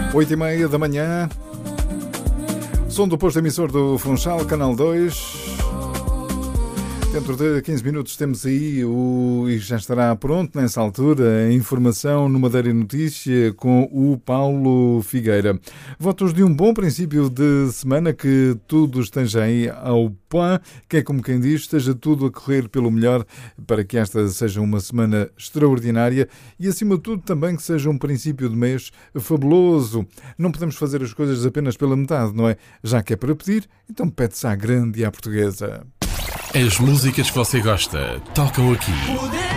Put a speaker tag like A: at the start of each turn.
A: 8h30 da manhã. Som do posto emissor do Funchal, Canal 2. Dentro de 15 minutos temos aí e já estará pronto nessa altura a informação no Madeira Notícia com o Paulo Figueira. Votos de um bom princípio de semana, que tudo esteja aí ao pão, que é como quem diz, esteja tudo a correr pelo melhor para que esta seja uma semana extraordinária e, acima de tudo, também que seja um princípio de mês fabuloso. Não podemos fazer as coisas apenas pela metade, não é? Já que é para pedir, então pede-se à grande e à portuguesa.
B: As músicas que você gosta tocam aqui.